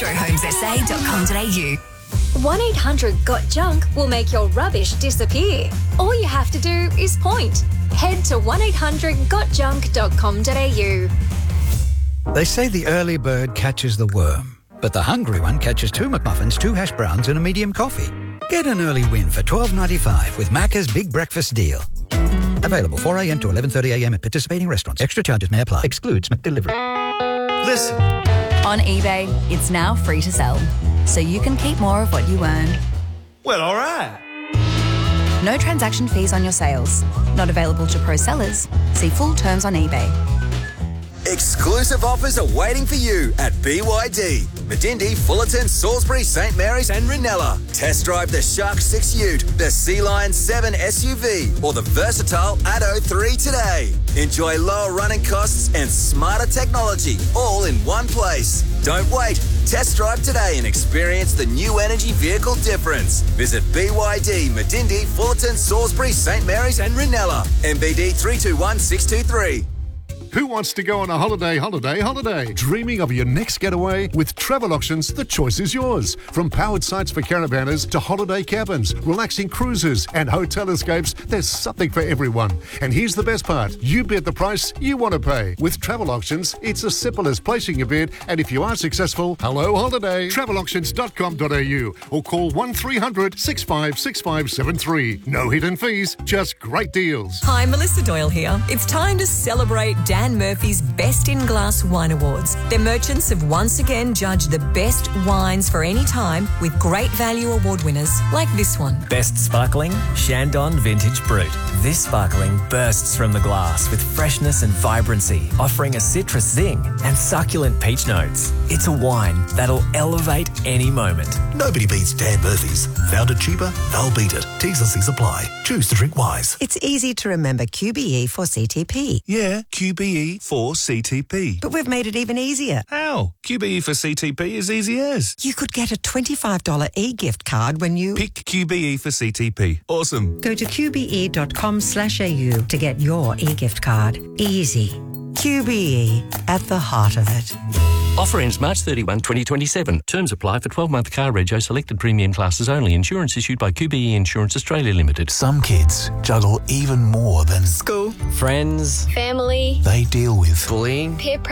metrohomesa.com.au. 1-800-GOT-JUNK will make your rubbish disappear. All you have to do is point. Head to 1-800-GOT-JUNK.com.au. They say the early bird catches the worm, but the hungry one catches 2 McMuffins, 2 hash browns and a medium coffee. Get an early win for $12.95 with Macca's Big Breakfast Deal. Available 4 a.m. to 11:30 a.m. at participating restaurants. Extra charges may apply. Excludes McDelivery. Listen. On eBay, it's now free to sell, so you can keep more of what you earn. Well, all right. No transaction fees on your sales. Not available to pro sellers. See full terms on eBay. Exclusive offers are waiting for you at BYD. Medindi, Fullerton, Salisbury, St Mary's and Ranella. Test drive the Shark 6 Ute, the Sea Lion 7 SUV or the versatile Atto 3 today. Enjoy lower running costs and smarter technology all in one place. Don't wait. Test drive today and experience the new energy vehicle difference. Visit BYD, Medindi, Fullerton, Salisbury, St Mary's and Ranella. MBD 321623. Who wants to go on a holiday? Dreaming of your next getaway? With Travel Auctions, the choice is yours. From powered sites for caravanners to holiday cabins, relaxing cruises and hotel escapes, there's something for everyone. And here's the best part. You bid the price you want to pay. With Travel Auctions, it's as simple as placing a bid, and if you are successful, hello holiday. Travelauctions.com.au or call 1300 656573. No hidden fees, just great deals. Hi, Melissa Doyle here. It's time to celebrate Dan Murphy's Best in Glass Wine Awards. Their merchants have once again judged the best wines for any time with great value award winners like this one. Best Sparkling, Shandon Vintage Brut. This sparkling bursts from the glass with freshness and vibrancy, offering a citrus zing and succulent peach notes. It's a wine that'll elevate any moment. Nobody beats Dan Murphy's. Found it cheaper? They'll beat it. T's and C's apply. Choose to drink wise. It's easy to remember QBE for CTP. Yeah, QBE for CTP. But we've made it even easier. How? QBE for CTP is easy as. You could get a $25 e-gift card when you... Pick QBE for CTP. Awesome. Go to qbe.com/au to get your e-gift card. Easy. QBE, at the heart of it. Offer ends March 31, 2027. Terms apply for 12-month car rego selected premium classes only. Insurance issued by QBE Insurance Australia Limited. Some kids juggle even more than School, friends, family, they deal with bullying, peer